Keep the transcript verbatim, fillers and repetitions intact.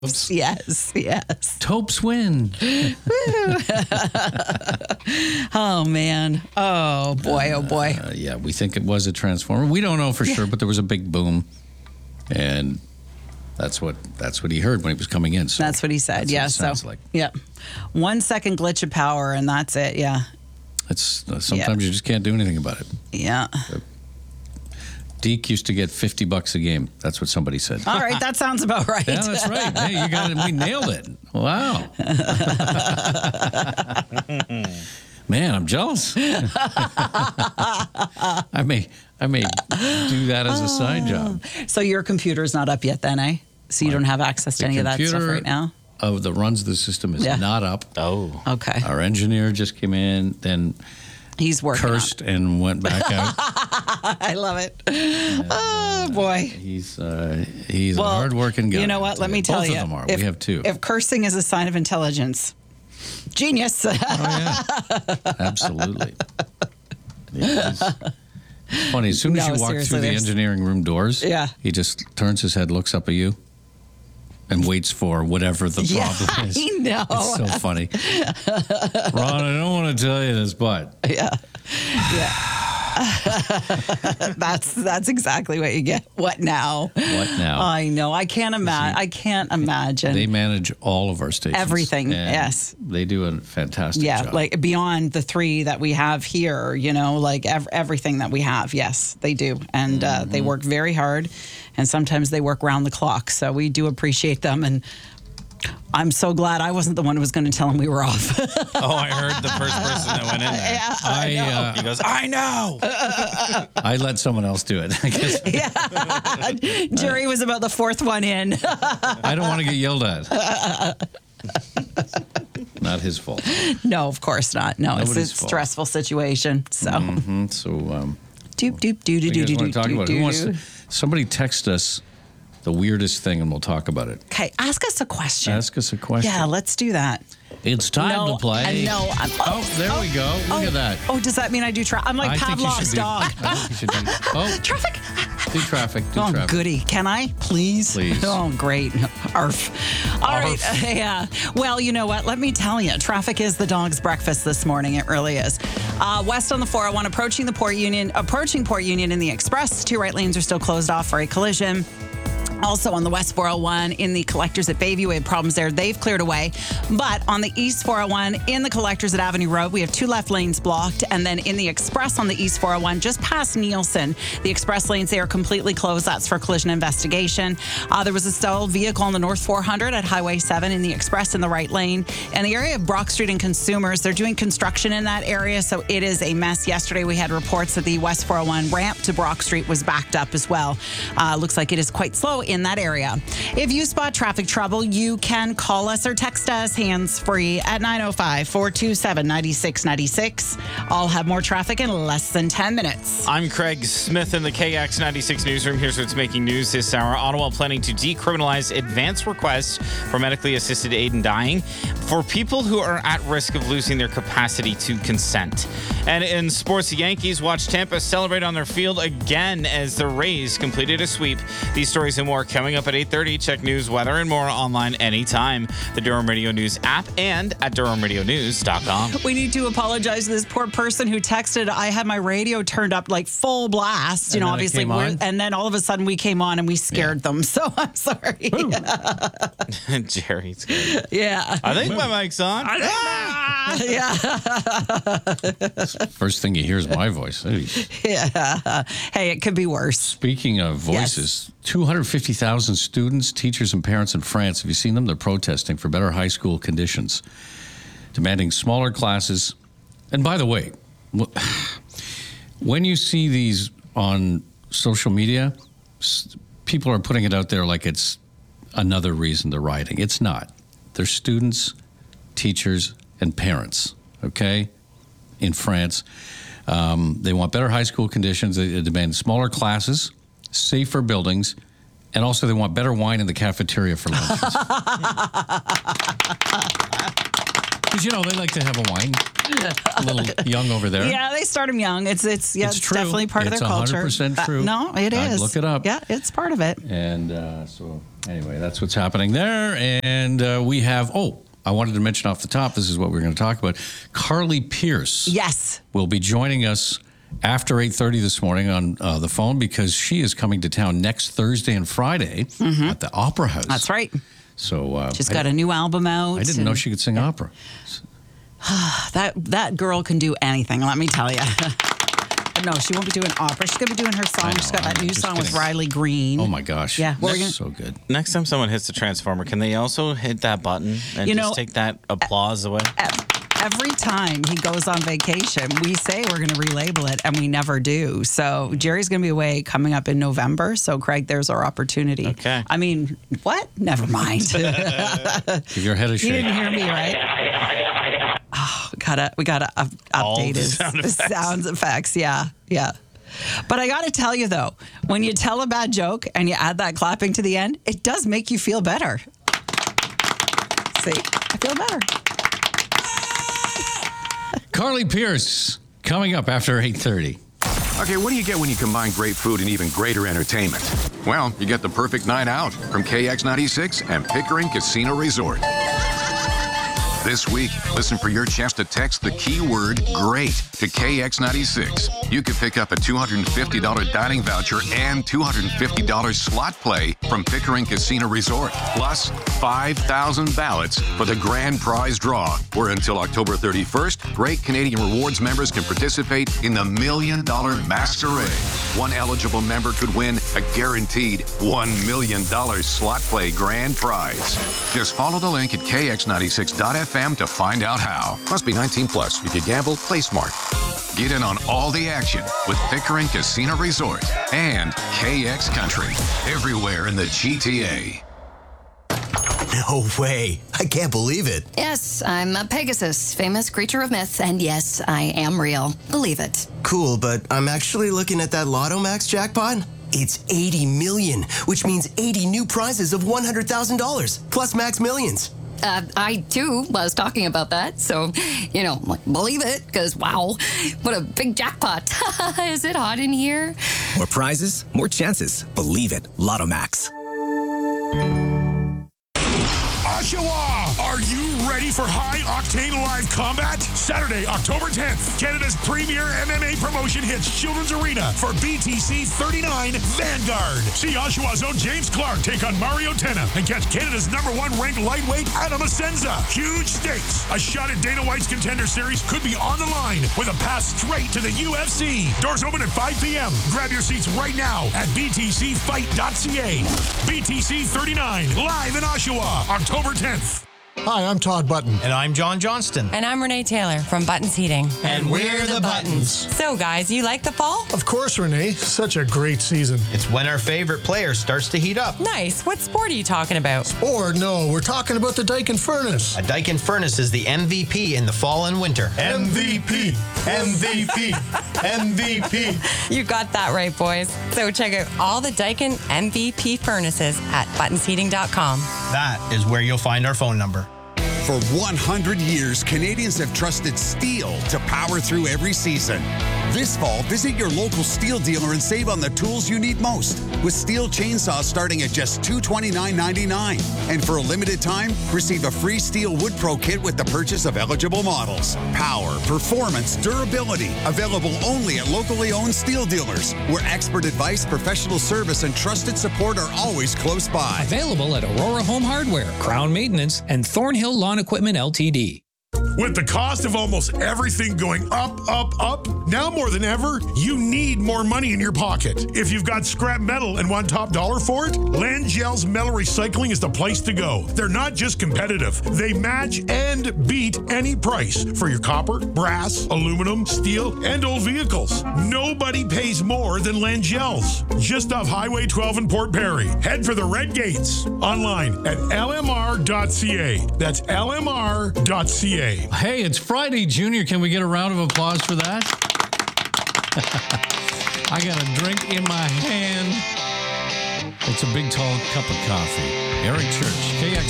Oops. Yes, yes. Topes win. Oh, man. Oh, boy, oh, boy. Uh, yeah, we think it was a transformer. We don't know for Yeah. sure, but there was a big boom, and that's what that's what he heard when he was coming in. So That's what he said. that's Yeah. what it sounds so, like. yeah. One second glitch of power, and that's it. Yeah. It's uh, sometimes you just can't do anything about it. Yeah. Deke used to get fifty bucks a game. That's what somebody said. All right. That sounds about right. Yeah, that's right. Hey, you got it. We nailed it. Wow. Man, I'm jealous. I may, I may do that as a side job. So your computer's not up yet then, eh? So you don't have access to The any of that stuff computer right now? Of the runs the system is Yeah. not up. Oh. Okay. Our engineer just came in, then He's working on it. cursed and went back out. I love it. Oh, boy. He's uh, he's Well, a hard-working guy. you know what? Let me tell Both you. of them are. If, we have two. If cursing is a sign of intelligence, genius. Oh, yeah. Absolutely. Yeah, it's, it's funny. As soon as No, you walk seriously, through the there's- engineering room doors, Yeah. he just turns his head, looks up at you, and waits for whatever the Yeah, problem is. I know. It's so funny. Ron, I don't want to tell you this, but Yeah. Yeah. that's that's exactly what you get. What now? what now? I know. I can't imagine. I can't imagine. They manage all of our stations. Everything, and yes. They do a fantastic yeah, job. like beyond the three that we have here, you know, like ev- everything that we have. Yes, they do. And uh, Mm-hmm. they work very hard. And sometimes they work round the clock. So we do appreciate them. And I'm so glad I wasn't the one who was going to tell them we were off. Oh, I heard the first person that went in there. yeah, I, uh, He goes, I know. I let someone else do it. I guess yeah. Jerry was about the fourth one in. I don't want to get yelled at. Not his fault. No, of course not. No, it's a Nobody's fault. stressful situation. So, hmm So, um, doop, doop, doo, doo, you doo, guys doo, want to talk doo, about it? doo, Who wants doo. to, somebody text us the weirdest thing, and we'll talk about it. Okay, ask us a question. Ask us a question. Yeah, let's do that. It's time no, to play. I know. I'm, Oh, there we go. Look oh, at that. Oh, does that mean I do traffic? I'm like I think you Pavlov's should do, dog. I think you should do. Oh, Traffic. do traffic. Do Oh, traffic. goody. Can I? Please? Please. Oh, great. Arf. All right. Yeah. Well, you know what? Let me tell you. Traffic is the dog's breakfast this morning. It really is. Uh, west on the four oh one, approaching the Port Union, approaching Port Union in the Express. Two right lanes are still closed off for a collision. Also on the West four oh one in the collectors at Bayview, we had problems there. They've cleared away. But on the East four oh one in the collectors at Avenue Road, we have two left lanes blocked. And then in the Express on the East four oh one, just past Nielsen, the express lanes, they are completely closed. That's for collision investigation. Uh, there was a stalled vehicle on the North four hundred at Highway seven in the Express in the right lane. And the area of Brock Street and Consumers, they're doing construction in that area, so it is a mess. Yesterday, we had reports that the West four oh one ramp to Brock Street was backed up as well. Uh, looks like it is quite slow in that area. If you spot traffic trouble, you can call us or text us hands-free at nine oh five, four two seven, nine six nine six. I'll have more traffic in less than ten minutes. I'm Craig Smith in the K X ninety-six newsroom. Here's what's making news this hour. Ottawa planning to decriminalize advance requests for medically assisted aid in dying for people who are at risk of losing their capacity to consent. And in sports, the Yankees watch Tampa celebrate on their field again as the Rays completed a sweep. These stories and more coming up at eight thirty. Check news, weather, and more online anytime. The Durham Radio News app and at durham radio news dot com. We need to apologize to this poor person who texted. I had my radio turned up like full blast, you And know, then it obviously. came we're- on? And then all of a sudden we came on and we scared them. So I'm sorry. Jerry's good. Yeah. I think my mic's on. Yeah. First thing you hear is my voice. Hey. Yeah. Hey, it could be worse. Speaking of voices, two hundred fifty thousand students, teachers, and parents in France, have you seen them? They're protesting for better high school conditions, demanding smaller classes. And by the way, when you see these on social media, s- people are putting it out there like it's another reason they're rioting. It's not. They're students, teachers, and parents, okay, in France. Um, they want better high school conditions. They demand smaller classes, safer buildings, and also they want better wine in the cafeteria for lunches. Because, you know, they like to have a wine. A little young over there. Yeah, they start them young. It's it's yeah, It's it's, true. definitely part It's of their culture. one hundred percent That- true. no, it I'd is. look it up. Yeah, it's part of it. And uh, so, anyway, that's what's happening there. And uh, we have, oh, I wanted to mention off the top, this is what we're going to talk about. Carly Pierce Yes. will be joining us after eight thirty this morning on uh, the phone because she is coming to town next Thursday and Friday at the Opera House. That's right. So uh, She's I- got a new album out. I didn't know and she could sing opera. that that girl can do anything. Let me tell you. No, she won't be doing opera. She's going to be doing her song. I know, She's got that I'm new just song with kidding. Riley Green. Oh, my gosh. Yeah, what That's were you so good. Next time someone hits the transformer, can they also hit that button and You just know, take that applause away? Every time he goes on vacation, we say we're going to relabel it, and we never do. So Jerry's going to be away coming up in November. So, Craig, there's our opportunity. Okay. I mean, what? Never mind. You Give your head a shake. didn't hear me, right? Oh, gotta, we got to uh, All update the his sound the effects. sounds effects. Yeah, yeah. But I got to tell you, though, when you tell a bad joke and you add that clapping to the end, it does make you feel better. See, I feel better. Carly Pierce coming up after eight thirty. Okay, what do you get when you combine great food and even greater entertainment? Well, you get the perfect night out from K X ninety-six and Pickering Casino Resort. This week, listen for your chance to text the keyword GREAT to K X ninety-six. You could pick up a two hundred fifty dollars dining voucher and two hundred fifty dollars slot play from Pickering Casino Resort, plus five thousand ballots for the grand prize draw, where until October thirty-first, Great Canadian Rewards members can participate in the Million Dollar Masquerade. One eligible member could win a guaranteed one million dollars slot play grand prize. Just follow the link at K X ninety-six dot F M to find out how. Must be nineteen plus. If you gamble, play smart. Get in on all the action with Pickering Casino Resort and K X Country. Everywhere in the G T A. No way. I can't believe it. Yes, I'm a Pegasus, famous creature of myth, and yes, I am real. Believe it. Cool, but I'm actually looking at that Lotto Max jackpot. It's eighty million, which means eighty new prizes of one hundred thousand dollars, plus Max Millions. Uh, I, too, was talking about that, so, you know, like, believe it, because, wow, what a big jackpot. Is it hot in here? More prizes, more chances. Believe it. Lotto Max. Oshawa! Are you ready for high-octane live combat? Saturday, October tenth, Canada's premier M M A promotion hits Children's Arena for B T C thirty-nine Vanguard. See Oshawa's own James Clark take on Mario Tenna and catch Canada's number one ranked lightweight Adam Asenza. Huge stakes. A shot at Dana White's Contender Series could be on the line with a pass straight to the U F C. Doors open at five p.m. Grab your seats right now at b t c fight dot c a. B T C thirty-nine, live in Oshawa, October tenth. Hi, I'm Todd Button. And I'm John Johnston. And I'm Renee Taylor from Buttons Heating. And we're the Buttons. So, guys, you like the fall? Of course, Renee. Such a great season. It's when our favorite player starts to heat up. Nice. What sport are you talking about? Or, no, we're talking about the Daikin Furnace. A Daikin Furnace is the M V P in the fall and winter. M V P! M V P! M V P! You got that right, boys. So, check out all the Daikin M V P furnaces at buttons heating dot com. That is where you'll find our phone number. For one hundred years, Canadians have trusted steel to power through every season. This fall, visit your local steel dealer and save on the tools you need most, with steel chainsaws starting at just two hundred twenty-nine ninety-nine. And for a limited time, receive a free Steel Wood Pro kit with the purchase of eligible models. Power, performance, durability, available only at locally owned steel dealers, where expert advice, professional service, and trusted support are always close by. Available at Aurora Home Hardware, Crown Maintenance, and Thornhill Lawn Equipment L T D. With the cost of almost everything going up, up, up, now more than ever, you need more money in your pocket. If you've got scrap metal and want top dollar for it, Landgel's Metal Recycling is the place to go. They're not just competitive, they match and beat any price for your copper, brass, aluminum, steel, and old vehicles. Nobody pays more than Landgel's. Just off Highway twelve in Port Perry. Head for the Red Gates. Online at l m r dot c a. That's l m r dot c a. Hey, it's Friday, Junior. Can we get a round of applause for that? I got a drink in my hand. It's a big, tall cup of coffee. Eric Church, K X